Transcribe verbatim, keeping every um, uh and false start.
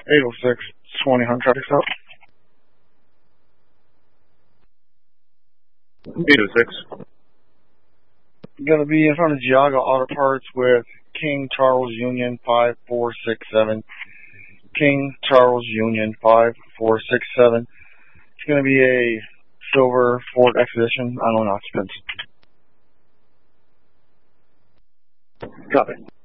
eight oh six, twenty hundred traffic stop. eight oh six. Going to be in front of Giaga Auto Parts with King Charles Union five four six seven. King Charles Union five four six seven. It's going to be a silver Ford Expedition, unknown occupants. Copy.